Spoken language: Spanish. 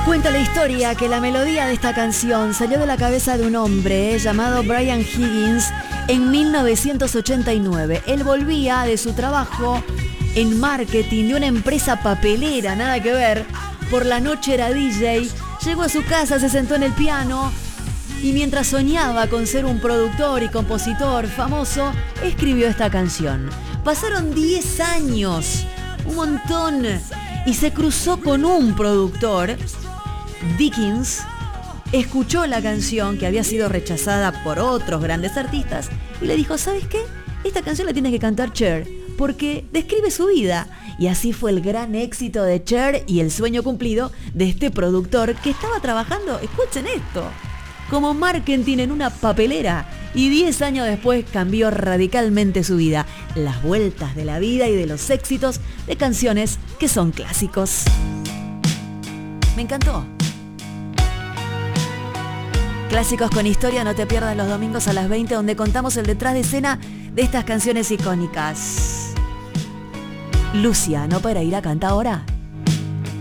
Cuenta la historia que la melodía de esta canción salió de la cabeza de un hombre llamado Brian Higgins en 1989. Él volvía de su trabajo en marketing de una empresa papelera, nada que ver. Por la noche era DJ, llegó a su casa, se sentó en el piano y mientras soñaba con ser un productor y compositor famoso, escribió esta canción. Pasaron 10 años, un montón, y se cruzó con un productor. Dickens escuchó la canción que había sido rechazada por otros grandes artistas y le dijo, ¿sabes qué? Esta canción la tiene que cantar Cher porque describe su vida. Y así fue el gran éxito de Cher y el sueño cumplido de este productor que estaba trabajando, escuchen esto, como marketing en una papelera, y 10 años después cambió radicalmente su vida. Las vueltas de la vida y de los éxitos de canciones que son clásicos. Me encantó. Clásicos con historia, no te pierdas los domingos a las 20, donde contamos el detrás de escena de estas canciones icónicas. Luciano Pereira canta ahora